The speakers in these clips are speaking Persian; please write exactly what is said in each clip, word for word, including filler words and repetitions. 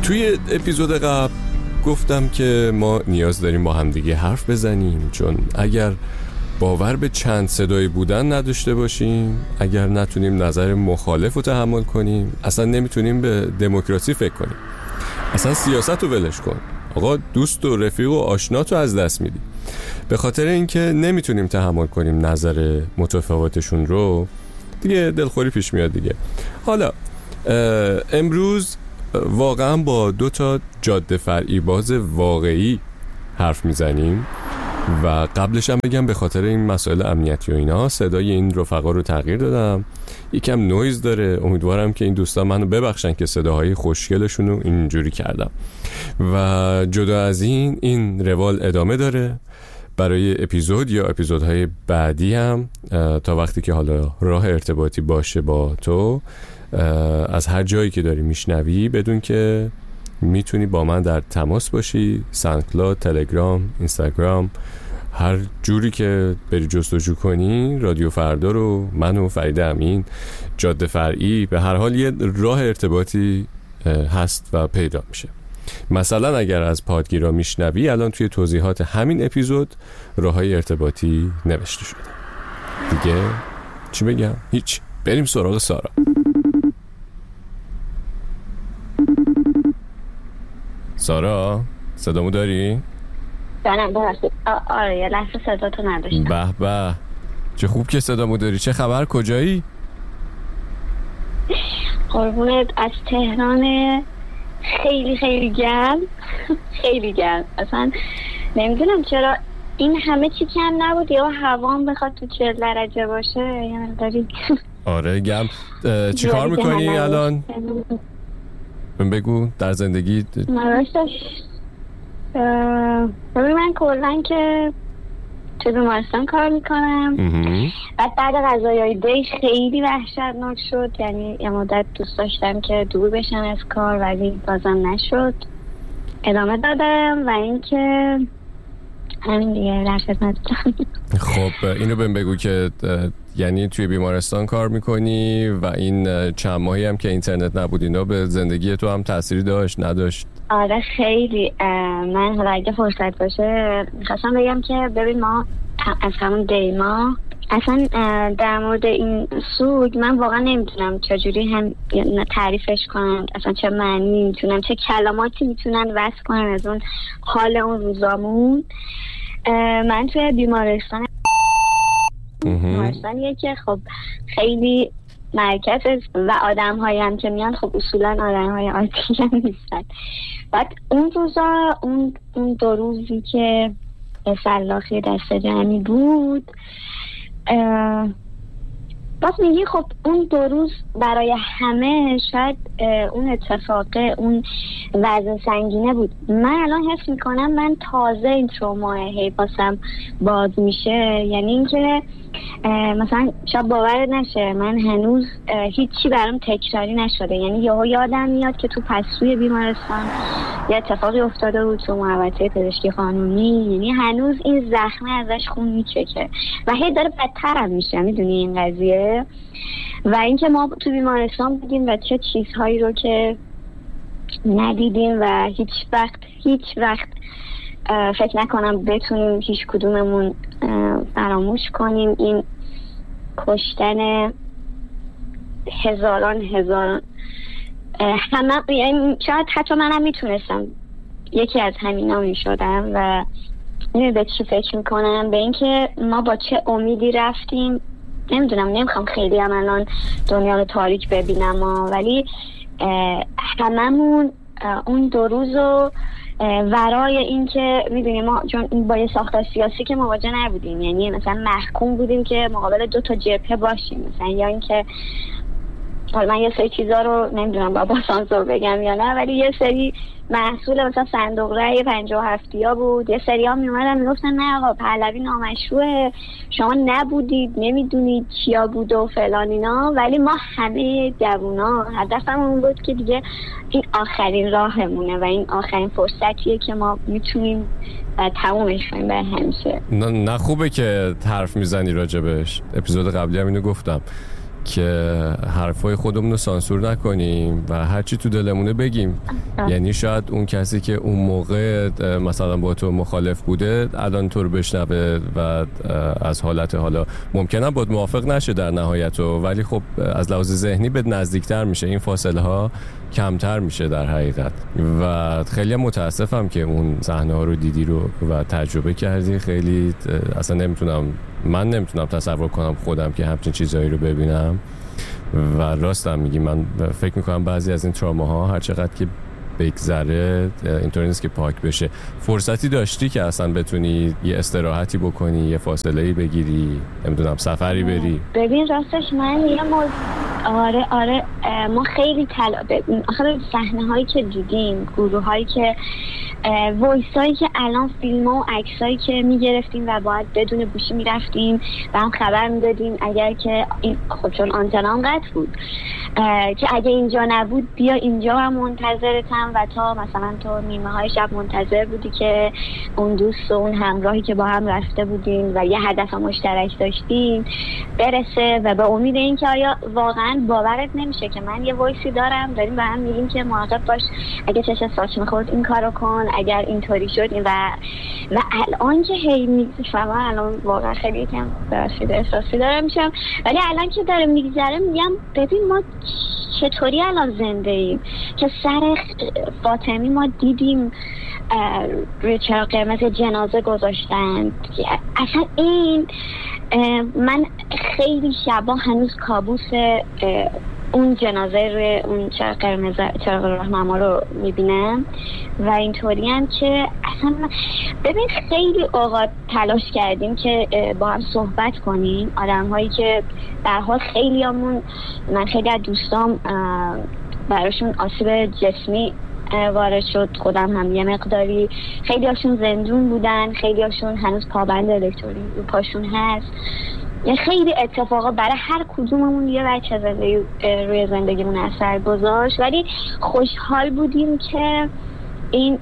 توی اپیزود قبل گفتم که ما نیاز داریم با همدیگه حرف بزنیم، چون اگر باور به چند صدایی بودن نداشته باشیم، اگر نتونیم نظر مخالف رو تحمل کنیم، اصلا نمیتونیم به دموکراسی فکر کنیم. اصلا سیاست رو ولش کن، آقا دوست و رفیق و آشنات رو از دست میدی. به خاطر اینکه نمیتونیم تحمل کنیم نظر متفاوتشون رو، دیگه دلخوری پیش میاد دیگه. حالا امروز واقعا با دو تا جاده فرعی باز واقعی حرف میزنیم و قبلش هم بگم به خاطر این مسائل امنیتی و اینا صدای این رفقا رو تغییر دادم، یکم نویز داره. امیدوارم که این دوستان منو ببخشن که صداهای خوشگلشون رو اینجوری کردم. و جدا از این این روال ادامه داره برای اپیزود یا اپیزودهای بعدی هم، تا وقتی که حالا راه ارتباطی باشه با تو، از هر جایی که داری میشنوی بدون که میتونی با من در تماس باشی. ساندکلاود، تلگرام، اینستاگرام، هر جوری که بری جستجو کنی رادیو فردا رو، من و فرید امین، جاده فرعی، به هر حال یه راه ارتباطی هست و پیدا میشه. مثلا اگر از پادگیرا میشنوی، الان توی توضیحات همین اپیزود راههای ارتباطی نوشته شده. دیگه چی بگم؟ هیچ، بریم سراغ سارا. سارا صدامو داری؟ جانم درسته. آره یه لحظه صداتو نداشتم. به به، چه خوب که صدامو داری. چه خبر؟ کجایی؟ قربونت، از تهران. خیلی خیلی گرم. خیلی گرم، اصلا نمیدونم چرا این همه چی کم نبود یا هوام بخواد تو چهل درجه باشه یا داری. آره گرم. چی کار میکنی الان؟ من بگو در زندگی. ببین من کلن که تو بیمارستان کار میکنم. بعد بعد غذایای دی خیلی وحشتناک شد، یعنی یه مدت دوست داشتم که دور بشم از کار ولی بازم نشد، ادامه دادم و اینکه همین دیگه در خدمتتم. خب اینو بهم بگو که یعنی توی بیمارستان کار میکنی و این چند ماهی هم که اینترنت نبود اینا به زندگی تو هم تأثیری داشت نداشت؟ آره خیلی. من حالا اگه فرصت باشه میخواستم بگم که ببین ما از همون دیما اصلا در مورد این سوگ من واقعا نمیتونم چجوری هم تعریفش کنم، اصلا چه معنی میتونم، چه کلماتی میتونن وصف کنن از اون حال اون روزامون. من توی بیمارستان بیمارستانیه که خب خیلی مرکز و آدم هایی هم که میان خب اصولا آدم های عادی هم نیستن. بعد اون روزا اون, اون دو روزی که سلاخی دست جمعی بود، باز میگی خب اون دو روز برای همه شاید اون اتفاقه، اون وزن سنگینه بود. من الان حس میکنم من تازه این تروماه هی باسم باز میشه، یعنی اینکه مثلا شاید باور نشه من هنوز هیچی برام تکراری نشده، یعنی یهو یادم میاد که تو پستوی بیمارستان یه اتفاقی افتاده بود تو محوطه پزشکی قانونی، یعنی هنوز این زخمه ازش خون میچکه و هی داره بدتر هم میشه، میدونی این قضیه. و اینکه ما تو بیمارستان بودیم و چه چیزهایی رو که ندیدیم و هیچ وقت هیچ وقت فکر نکنم بتونیم هیچ کدوممون فراموش کنیم. این کشتن هزاران هزاران همه، یعنی شاید حتی منم میتونستم یکی از همینا میشدم. و نمی به چی فکر میکنم؟ به اینکه ما با چه امیدی رفتیم. نمیدونم، نمیخوام خیلی هم الان دنیا رو تاریک ببینم ها، ولی هممون اون دو روزو ورای این که میدونی ما چون با یه ساختار سیاسی که مواجه نبودیم، یعنی مثلا محکوم بودیم که مقابل دو تا جبهه باشیم، مثلا یا اینکه حالا من یه سری چیزا رو نمیدونم با سانسور بگم یا نه، ولی یه سری محصول مثلا صندوق رأی پنجاه و هفتیا بود، یه سری ها میومدن میگفتن نه آقا پهلوی نامشروعه، شما نبودید نمیدونید چیا بود و فلان اینا. ولی ما همه جوونا هدفمون بود که دیگه این آخرین راهمونه و این آخرین فرصتیه که ما میتونیم تمومش کنیم به همیشه. نه, نه خوبه که حرف میزنی راجبش. اپیزود قبلی هم اینو گفتم که حرفای خودمون رو سانسور نکنیم و هرچی تو دلمونه بگیم. یعنی شاید اون کسی که اون موقع مثلا با تو مخالف بوده الان تو رو بشنوه و از حالت حالا ممکنه باید موافق نشه در نهایت، ولی خب از لحاظ ذهنی به نزدیکتر میشه، این فاصله ها کمتر میشه در حقیقت. و خیلی متاسفم که اون صحنه ها رو دیدی رو و تجربه کردی. خیلی اصلا نمیتونم من نمیتونم تصور کنم خودم که همچین چیزایی رو ببینم و راستم میگی. من فکر میکنم بعضی از این تراماها هر چقدر که بگذره اینطوری نیست که پاک بشه. فرصتی داشتی که اصلا بتونی یه استراحتی بکنی، یه فاصله‌ای بگیری، نمیدونم سفری بری؟ ببین راستش من یه موز... آره آره ما خیلی تلا آخر صحنه هایی که دیدیم، گروه هایی که وایس هایی که الان فیلم ها و عکس هایی که میگرفتیم و باید بدون گوشی میرفتیم و هم خبر میدادیم اگر که این خب چون آنتنام قطع بود که اگه اینجا نبود بیا اینجا هم منتظرتم و تا مثلا تو نیمه های شب منتظر بودی که اون دوست و اون همراهی که با هم رفته بودیم و یه هدف مشترک داشتیم برسه و به امید این که آیا واقعا باورت نمیشه که من یه وایسی دارم داریم به هم میگیم که مراقب باش اگه چش ساچ میخورد این کارو کن اگر اینطوری شد و و الان که هی میگذرم الان واقعا خیلی کم برسیده احساسی دارم میشم، ولی الان که داره میگذره میگم ببین ما چطوری الان زنده ایم که سر فاطمی ما دیدیم روی چراغ قرمز جنازه گذاشتن. اصلا این من خیلی شبا هنوز کابوس اون جنازه روی اون چراغ قرمز چراغ راهنما رو میبینم و اینطوری هم که اصلا ببین خیلی اوقات تلاش کردیم که با هم صحبت کنیم، آدم هایی که در حال خیلی همون من خیلی از دوستام براشون آسیب جسمی وارد شد، خودم هم یه مقداری، خیلی هاشون زندون بودن، خیلی هاشون هنوز پابند الکترونیک رو پاشون هست. یه خیلی اتفاقا برای هر کدوممون یه بچه زندگی روی زندگیمون اثر گذاشت، ولی خوشحال بودیم که این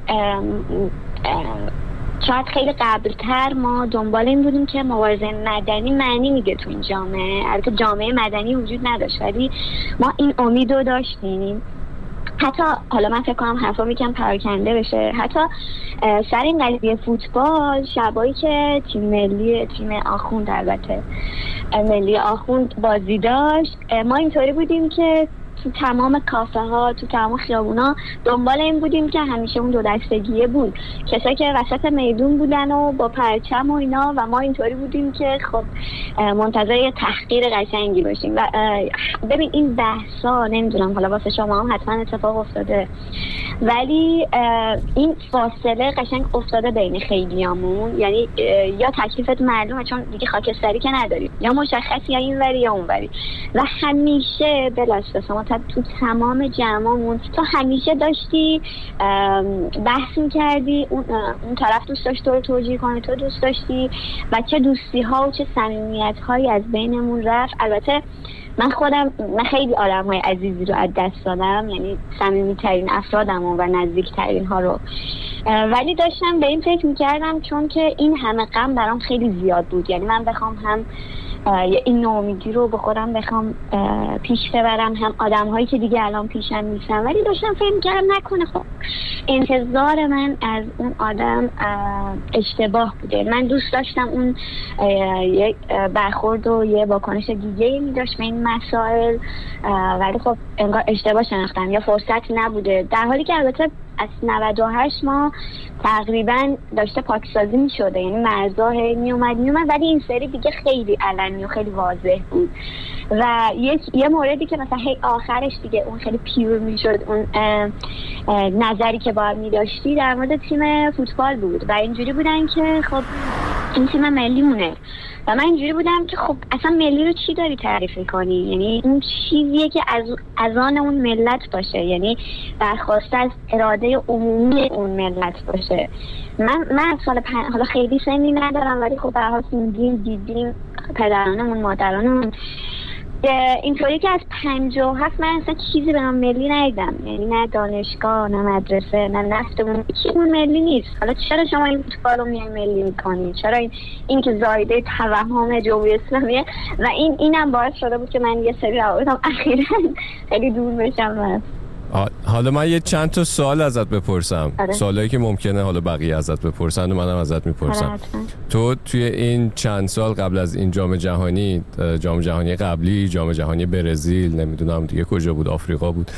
شاید خیلی قبلتر ما دنبال این بودیم که مبارزه مدنی معنی میگه تو این جامعه. البته جامعه مدنی وجود نداشت ولی ما این امید رو داشتیم. حتی حالا من فکر کنم حرفا میکنم پراکنده بشه، حتی سر این قضیه فوتبال شبایی که تیم ملی تیم آخوند البته ملی آخوند بازی داشت ما اینطوری بودیم که تو تمام کافه ها تو تمام خیابونا دنبال این بودیم که همیشه اون دو دستگیه بود، کسایی که وسط میدون بودن و با پرچم و اینا و ما اینطوری بودیم که خب منتظر یه تحقیر قشنگی باشیم. و ببین این بحثا نمیدونم حالا واسه شما هم حتما اتفاق افتاده، ولی این فاصله قشنگ افتاده بین خیلیامون، یعنی یا تکلیفت معلومه چون دیگه خاکستری که نداریم، یا مشخصی یا این وری یا اون وری و همیشه بلاسه ما تو تمام جمعمون تو همیشه داشتی بحث می‌کردی، اون, اون طرف دوست داشت تو رو توجیه کنه، تو دوست داشتی و چه دوستی ها و چه صمیمیت هایی از بینمون رفت. البته من خودم من خیلی آدم های عزیزی رو از دست دادم، یعنی صمیمی ترین افرادمون و نزدیک ترین ها رو، ولی داشتم به این فکر می‌کردم چون که این همه غم برام خیلی زیاد بود، یعنی من بخوام هم این ناامیدی رو به خودم بخوام پیش ببرم، هم آدم هایی که دیگه الان پیشم نیستن، ولی داشتم فکر می‌کردم نکنه خب انتظار من از اون آدم اشتباه بوده. من دوست داشتم اون یک برخورد و یه واکنش دیگه می داشت به این مسائل، ولی خب انگار اشتباه شناختم یا فرصتی نبوده، در حالی که البته از نود و هشت ما تقریبا داشته پاکسازی می شده، یعنی مرزا می اومد می اومد ولی این سری دیگه خیلی علنی و خیلی واضح بود. و یک یه موردی که مثلا هی آخرش دیگه اون خیلی پیور می شد، اون اه اه نظری که باید می داشتی در مورد تیم فوتبال بود و اینجوری بودن که خب این تیم ملی مونه و من اینجوری بودم که خب اصلا ملی رو چی داری تعریف میکنی، یعنی اون چیزیه که از از آن اون ملت باشه، یعنی برخواسته از اراده عمومی اون ملت باشه. من من سال پن... حالا خیلی سنی ندارم ولی خب به هر حال دیدیم دیدیم پدرانمون مادرانمون اینطوری که از پنجاه و هفت من اصلا چیزی به نام ملی ندیدم، یعنی نه دانشگاه نه مدرسه نه نفتمون چیزمون ملی نیست. حالا چرا شما این فوتبال رو میای ملی میکنی؟ چرا این, این که زایده توهم جمهوری اسلامیه و این اینم باعث شده بود که من یه سری روابطم اخیراً خیلی دور بشم. حالا من یه چند تا سوال ازت بپرسم، سوالایی که ممکنه حالا بقیه ازت بپرسن و منم ازت میپرسم. تو توی این چند سال قبل از این جام جهانی، جام جهانی قبلی، جام جهانی برزیل، نمیدونم دیگه کجا بود، آفریقا بود،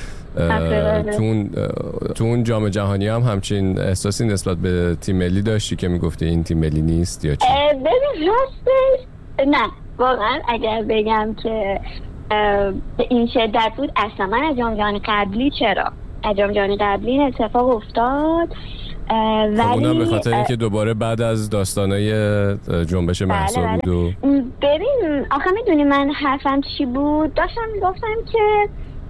تو اون تو اون جام جهانی هم همچین احساسی نسبت به تیم ملی داشتی که میگفتی این تیم ملی نیست یا چی؟ ببین راستش نه، واقعا اگر بگم که به این شدت بود اصلا من از جام جهانی قبلی چرا از جام جهانی قبلی این اتفاق افتاد، ولی اونم به خاطر اینکه دوباره بعد از داستانای جنبش مهسا بود و ببین آخه میدونی من حرفم چی بود؟ داشتم میگفتم که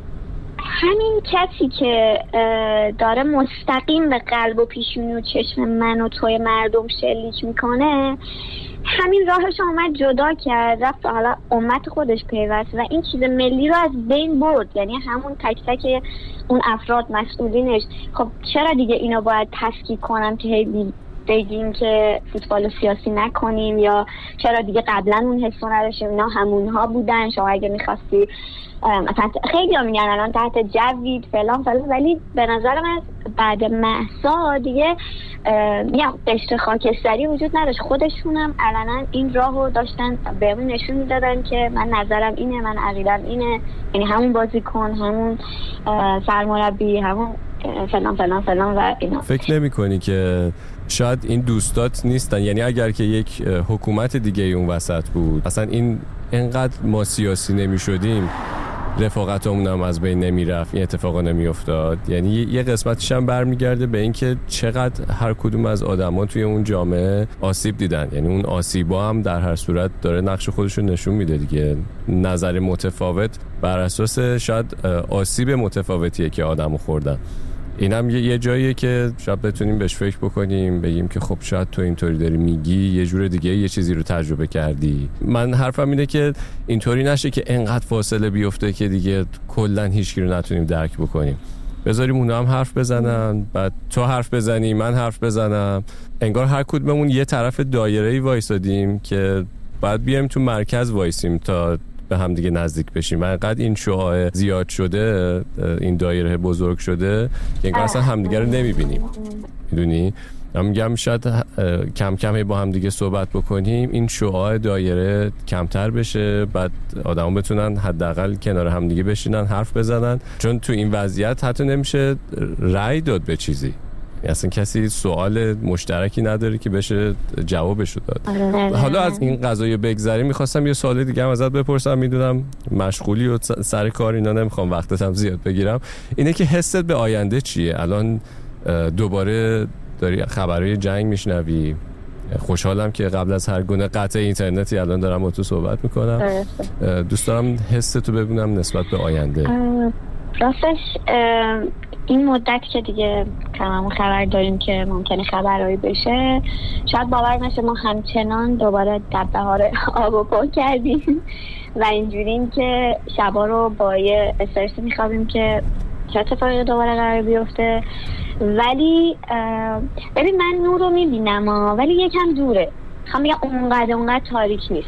همین کسی که داره مستقیم به قلب و پیشونی و چشم من و توی مردم شلیک میکنه، همین راهش آمد جدا کرد، رفت حالا امت خودش پیوست و این چیز ملی رو از بین برد، یعنی همون تک تک اون افراد مسئولینش. خب چرا دیگه اینا باید تفکیک کنم که هی بگیم که فوتبال سیاسی نکنیم، یا چرا دیگه قبلا اون حسو نداشتیم؟ اینا همونها بودن. شما اگه میخواستی مثلا خیلی ها میگن الان تحت جوید فلان فلان، ولی به نظر من بعد مهسا دیگه میگم قشر خاکستری وجود نداشت. خودشونم علنا این راهو داشتن بهمون نشون میدادن که من نظرم اینه، من عقیدم اینه، یعنی همون بازیکن، همون سرمربی، همون فلان فلان فلان و اینا. فکر نمی کنی که شاید این دوستات نیستن؟ یعنی اگر که یک حکومت دیگه اون وسط بود، اصلا این اینقدر ما سیاسی نمی شدیم، رفاقتمون هم از بین نمی رفت، این اتفاقا نمی افتاد. یعنی یه قسمتش هم برمیگرده به این که چقدر هر کدوم از آدما توی اون جامعه آسیب دیدن، یعنی اون آسیبا هم در هر صورت داره نقش خودش رو نشون میده دیگه. نظر متفاوت بر اساس شاید آسیب متفاوتیه که آدمو خوردن. اینم یه, یه جاییه که شاید بتونیم بهش فکر بکنیم، بگیم که خب شاید تو اینطوری داری میگی، یه جور دیگه یه چیزی رو تجربه کردی. من حرفم اینه که اینطوری نشه که انقدر فاصله بیفته که دیگه کلا هیچکی رو نتونیم درک بکنیم. بذاریم اونا هم حرف بزنن، بعد تو حرف بزنی، من حرف بزنم، انگار هر کدوممون یه طرف دایره‌ای وایسادیم که بعد بیایم تو مرکز وایسیم تا به هم دیگه نزدیک بشیم. انقدر این شعاع زیاد شده، این دایره بزرگ شده که انگار اصلا همدیگه رو نمیبینیم. میدونی؟ من میگم شاید کم کم با هم دیگه صحبت بکنیم، این شعاع دایره کمتر بشه، بعد آدما بتونن حداقل کنار هم دیگه بشینن حرف بزنن، چون تو این وضعیت حتی نمیشه رأی داد به چیزی. اصلا کسی سوال مشترکی نداره که بشه جوابشو داد. حالا از این قضایه بگذریم، میخواستم یه سوال دیگه هم ازت بپرسم، میدونم مشغولی و سر کار اینا، نمیخوام وقتت هم زیاد بگیرم. اینه که حست به آینده چیه؟ الان دوباره داری خبرهای جنگ میشنوی، خوشحالم که قبل از هر گونه قطع اینترنتی الان دارم با تو صحبت میکنم. دوست دارم حست تو ببینم نسبت به آینده. راستش این مدت که دیگه تمام خبر داریم که ممکنه خبرهایی بشه، شاید باور نشه ما همچنان دوباره در بهار آب و پا کردیم و اینجوریم که شبا رو با یه استرس میخوابیم که چه اتفاقی دوباره قرار بیفته. ولی ببین من نور رو میبینم ولی یکم دوره، خواهم بگم اونقدر اونقدر تاریک نیست.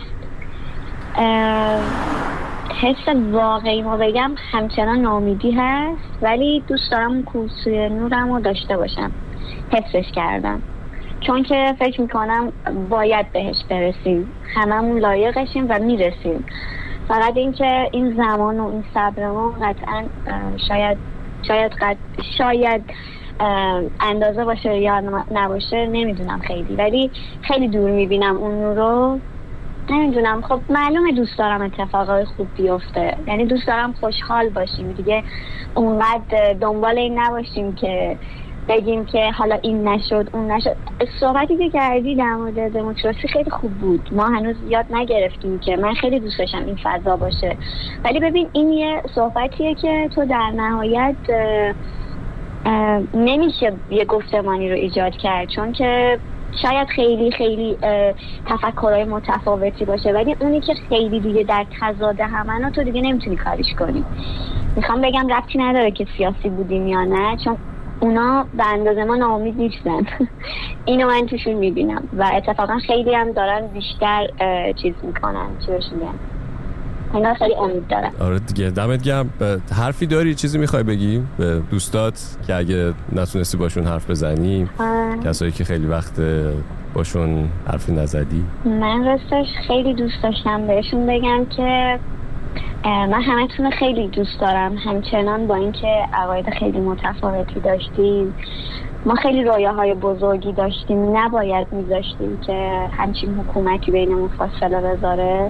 حس واقعی ما بگم همچنان ناامیدی هست، ولی دوست دارم کوسوی نورم رو داشته باشم، حفظش کردم، چون که فکر میکنم باید بهش برسیم، هممون لایقشیم و میرسیم. فقط اینکه این زمان و این صبر ما قطعا شاید شاید قد شاید اندازه باشه یا نباشه نمیدونم خیلی، ولی خیلی دور میبینم اون نور رو. نمیدونم، خب معلومه دوست دارم اتفاقای خوب بیفته، یعنی دوست دارم خوشحال باشیم دیگه، اونقدر دنبال این نباشیم که بگیم که حالا این نشد اون نشد. صحبتی که کردی در مورد دموکراسی خیلی خوب بود، ما هنوز یاد نگرفتیم که من خیلی دوست داشتم این فضا باشه، ولی ببین این یه صحبتیه که تو در نهایت اه اه نمیشه یه گفتمانی رو ایجاد کرد، چون که شاید خیلی خیلی تفکرهای متفاوتی باشه، ولی اونی که خیلی دیگه در تضاد همن تو دیگه نمیتونی کاریش کنی. میخوام بگم ربطی نداره که سیاسی بودیم یا نه، چون اونا به اندازه ما ناامید نیستن. اینو من توشون میبینم و اتفاقا خیلی هم دارن بیشتر چیز میکنن، چی بهش میگن، اینا خیلی امید دارن. آره دیگه، دمت گرم. حرفی داری، چیزی میخوای بگی به دوستات که اگه نتونستی باشون حرف بزنی، کسایی که خیلی وقت باشون حرفی نزدی؟ من راستش خیلی دوست داشتم بهشون بگم که من همتون خیلی دوست دارم، همچنان با اینکه عقاید خیلی متفاوتی داشتیم، ما خیلی رویاهای بزرگی داشتیم، نباید میذاشتیم که همچین حکومتی بینمون فاصله بذاره.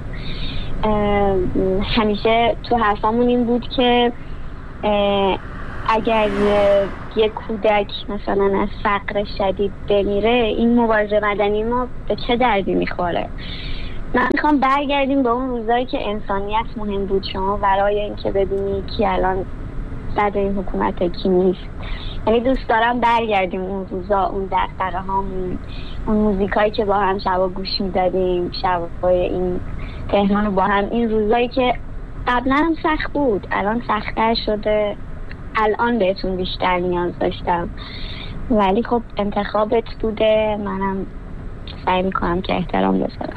همیشه تو حرفامون این بود که اگر یک کودک مثلا از فقر شدید بمیره، این مبارزه مدنی ما به چه دردی میخوره؟ من میخوام برگردیم به اون روزایی که انسانیت مهم بود، شما برای اینکه ببینی کی الان بعد این حکومت کی نیست. یعنی دوست دارم برگردیم اون روزا، اون دغدغه هامون، اون موزیکایی که با هم شبا گوش میدادیم، شبای این تهران رو با هم، این روزایی که قبلا هم سخت بود الان سخت‌تر شده، الان بهتون بیشتر نیاز داشتم، ولی خب انتخابت بوده، منم سعی میکنم که احترام بذارم.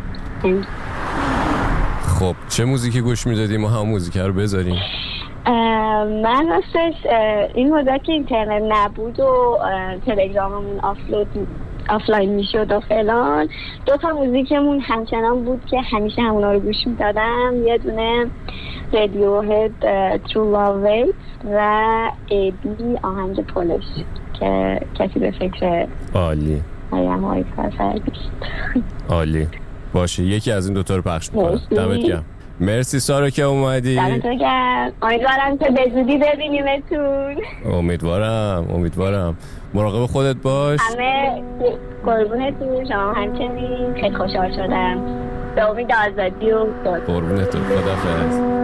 خب چه موزیکی گوش میدادی؟ ما هم موزیک رو بذاریم. من راستش این مدت که اینترنت نبود و تلگراممون آفلود آفلاین میشد و فلان، دو تا موزیکمون همچنان بود که همیشه همونا رو گوش میدادم. یه دونه رادیوهد ترو لاو و ایدی آهنگ پولش که کسی به فکر عالی هایم های کار عالی باشه، یکی از این دوتا رو پخش میکنم. دمت گرم. مرسی سارا که اومدی. دمت گرم. امیدوارم که به زودی ببینیمتون. امیدوارم امیدوارم مراقب خودت باش. همه قربونتون، شما همچنین. خیلی خوشحال شدم. به امید آزادی و قربونتون. خدافظ.